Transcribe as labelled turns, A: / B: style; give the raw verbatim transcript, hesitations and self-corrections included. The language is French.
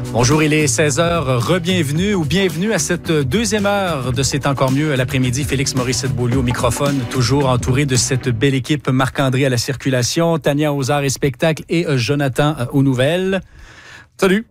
A: Bonjour, il est seize heures. Re-bienvenue ou bienvenue à cette deuxième heure de C'est encore mieux à l'après-midi. Félix Morissette-Beaulieu au microphone, toujours entouré de cette belle équipe. Marc-André à la circulation, Tania aux arts et spectacles et Jonathan aux nouvelles. Salut!